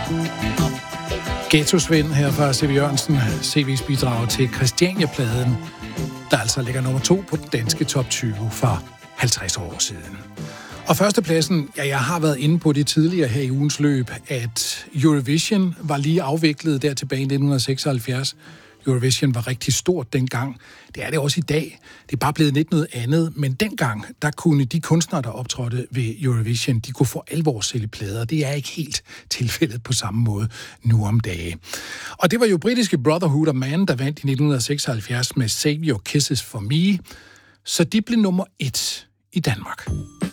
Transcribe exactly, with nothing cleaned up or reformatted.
Ghetto Svend her fra C V Jørgensen, C V's bidrag til Christiania-pladen, der altså ligger nummer to på den danske top tyve for halvtreds år siden. Og førstepladsen, ja, jeg har været inde på det tidligere her i ugens løb, at Eurovision var lige afviklet der tilbage i nitten seksoghalvfjerds. Eurovision var rigtig stort dengang. Det er det også i dag. Det er bare blevet lidt noget andet. Men dengang, der kunne de kunstnere, der optrådte ved Eurovision, de kunne for alvor sælge plader. Det er ikke helt tilfældet på samme måde nu om dage. Og det var jo britiske Brotherhood of Man, der vandt i nitten seksoghalvfjerds med Save Your Kisses for Me. Så de blev nummer et i Danmark.